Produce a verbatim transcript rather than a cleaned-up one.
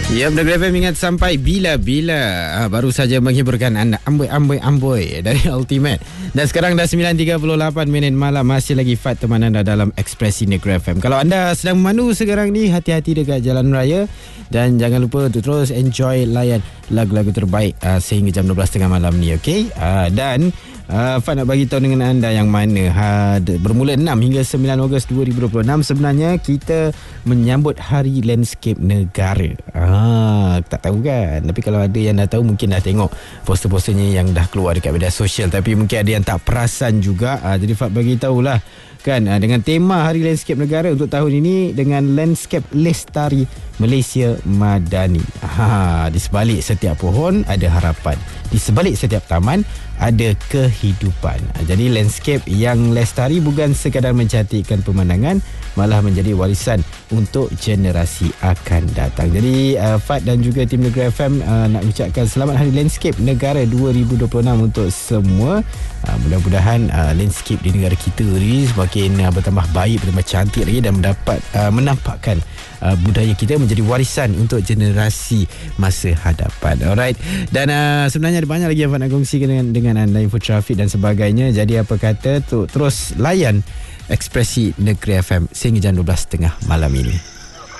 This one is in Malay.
Ya, Negeri F M ingat sampai bila-bila. ha, Baru saja menghiburkan anda amboi-amboi-amboi dari Ultimate. Dan sekarang dah sembilan tiga puluh lapan minit malam. Masih lagi Fat teman anda dalam Ekspresi Negeri F M. Kalau anda sedang memandu sekarang ni, hati-hati dekat jalan raya. Dan jangan lupa untuk terus enjoy layan lagu-lagu terbaik uh, sehingga jam dua belas tiga puluh malam ni, okey? Uh, dan Uh, Fat nak bagi tahu dengan anda yang mana ha, bermula enam hingga sembilan Ogos dua ribu dua puluh enam sebenarnya kita menyambut Hari Landscape Negara. Ah, tak tahu kan? Tapi kalau ada yang dah tahu, mungkin dah tengok poster-posternya yang dah keluar dekat media sosial. Tapi mungkin ada yang tak perasan juga. Ah, jadi Fat bagi tahulah kan, ah, dengan tema Hari Landscape Negara untuk tahun ini dengan Landscape Lestari Malaysia Madani. Ha, di sebalik setiap pohon ada harapan. Di sebalik setiap taman ada kehidupan. Jadi landscape yang lestari bukan sekadar mencantikkan pemandangan, malah menjadi warisan untuk generasi akan datang. Jadi uh, Fat dan juga tim Negeri F M uh, nak ucapkan selamat Hari Landscape Negara dua ribu dua puluh enam untuk semua. uh, Mudah-mudahan uh, landscape di negara kita ni semakin uh, bertambah baik, bertambah cantik lagi dan mendapat uh, menampakkan uh, budaya kita menjadi warisan untuk generasi masa hadapan. Alright. Dan uh, sebenarnya ada banyak lagi yang Fat nak kongsikan dengan, dengan anda, info trafik dan sebagainya. Jadi apa kata tu terus layan Ekspresi Negeri F M sehingga jam dua belas tiga puluh malam ini.